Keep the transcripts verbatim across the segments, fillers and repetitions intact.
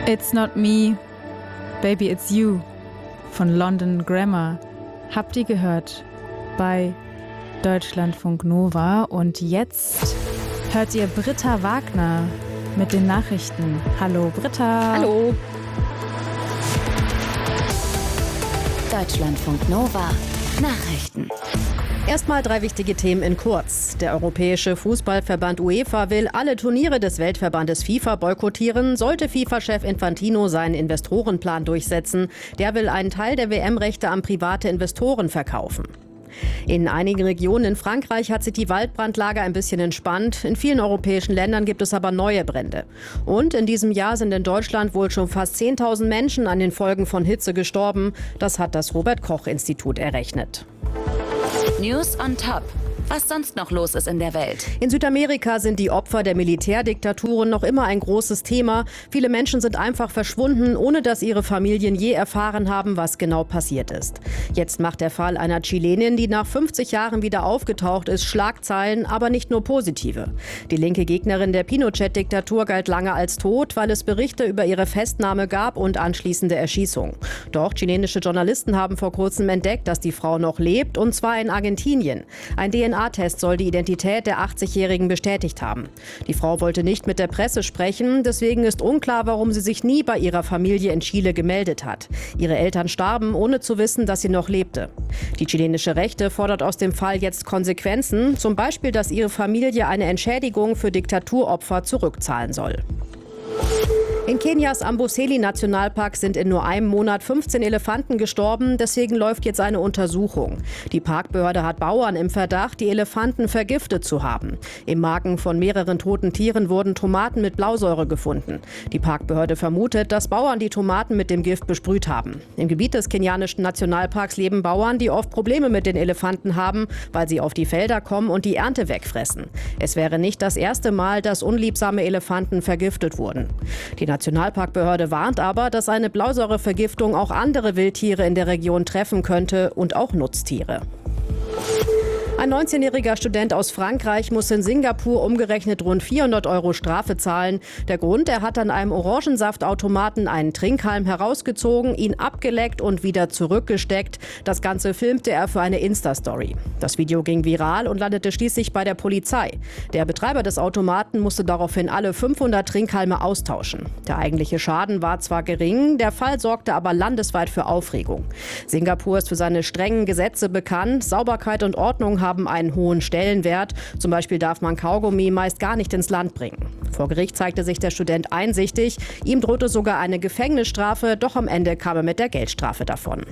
It's not me, baby it's you von London Grammar. Habt ihr gehört bei Deutschlandfunk Nova. Und jetzt hört ihr Britta Wagner mit den Nachrichten. Hallo Britta. Hallo. Deutschlandfunk Nova Nachrichten. Erstmal drei wichtige Themen in kurz. Der Europäische Fußballverband UEFA will alle Turniere des Weltverbandes FIFA boykottieren, sollte FIFA-Chef Infantino seinen Investorenplan durchsetzen. Der will einen Teil der W M-Rechte an private Investoren verkaufen. In einigen Regionen in Frankreich hat sich die Waldbrandlage ein bisschen entspannt. In vielen europäischen Ländern gibt es aber neue Brände. Und in diesem Jahr sind in Deutschland wohl schon fast zehntausend Menschen an den Folgen von Hitze gestorben. Das hat das Robert-Koch-Institut errechnet. News on Top. Was sonst noch los ist in der Welt. In Südamerika sind die Opfer der Militärdiktaturen noch immer ein großes Thema. Viele Menschen sind einfach verschwunden, ohne dass ihre Familien je erfahren haben, was genau passiert ist. Jetzt macht der Fall einer Chilenin, die nach fünfzig Jahren wieder aufgetaucht ist, Schlagzeilen, aber nicht nur positive. Die linke Gegnerin der Pinochet-Diktatur galt lange als tot, weil es Berichte über ihre Festnahme gab und anschließende Erschießung. Doch chilenische Journalisten haben vor kurzem entdeckt, dass die Frau noch lebt, und zwar in Argentinien. Ein D N A-Test soll die Identität der achtzigjährigen bestätigt haben. Die Frau wollte nicht mit der Presse sprechen, deswegen ist unklar, warum sie sich nie bei ihrer Familie in Chile gemeldet hat. Ihre Eltern starben, ohne zu wissen, dass sie noch lebte. Die chilenische Rechte fordert aus dem Fall jetzt Konsequenzen, zum Beispiel, dass ihre Familie eine Entschädigung für Diktaturopfer zurückzahlen soll. In Kenias Amboseli-Nationalpark sind in nur einem Monat fünfzehn Elefanten gestorben. Deswegen läuft jetzt eine Untersuchung. Die Parkbehörde hat Bauern im Verdacht, die Elefanten vergiftet zu haben. Im Magen von mehreren toten Tieren wurden Tomaten mit Blausäure gefunden. Die Parkbehörde vermutet, dass Bauern die Tomaten mit dem Gift besprüht haben. Im Gebiet des kenianischen Nationalparks leben Bauern, die oft Probleme mit den Elefanten haben, weil sie auf die Felder kommen und die Ernte wegfressen. Es wäre nicht das erste Mal, dass unliebsame Elefanten vergiftet wurden. Die Nationalparkbehörde warnt aber, dass eine Blausäurevergiftung auch andere Wildtiere in der Region treffen könnte und auch Nutztiere. Ein neunzehnjähriger Student aus Frankreich muss in Singapur umgerechnet rund vierhundert Euro Strafe zahlen. Der Grund: Er hat an einem Orangensaftautomaten einen Trinkhalm herausgezogen, ihn abgeleckt und wieder zurückgesteckt. Das Ganze filmte er für eine Insta-Story. Das Video ging viral und landete schließlich bei der Polizei. Der Betreiber des Automaten musste daraufhin alle fünfhundert Trinkhalme austauschen. Der eigentliche Schaden war zwar gering, der Fall sorgte aber landesweit für Aufregung. Singapur ist für seine strengen Gesetze bekannt. Sauberkeit und Ordnung haben einen hohen Stellenwert. Zum Beispiel darf man Kaugummi meist gar nicht ins Land bringen. Vor Gericht zeigte sich der Student einsichtig. Ihm drohte sogar eine Gefängnisstrafe, doch am Ende kam er mit der Geldstrafe davon.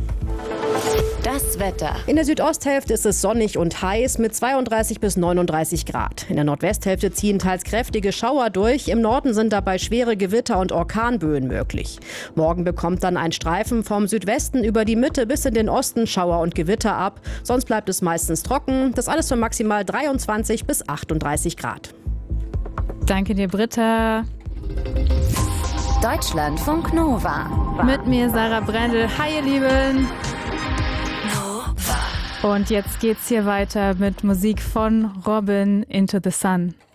Das Wetter. In der Südosthälfte ist es sonnig und heiß mit zweiunddreißig bis neununddreißig Grad. In der Nordwesthälfte ziehen teils kräftige Schauer durch. Im Norden sind dabei schwere Gewitter und Orkanböen möglich. Morgen bekommt dann ein Streifen vom Südwesten über die Mitte bis in den Osten Schauer und Gewitter ab. Sonst bleibt es meistens trocken. Das alles für maximal dreiundzwanzig bis achtunddreißig Grad. Danke dir, Britta. Deutschlandfunk Nova. Mit mir Sarah Brendel. Hi, ihr Lieben. Nova. Und jetzt geht's hier weiter mit Musik von Robin, Into the Sun.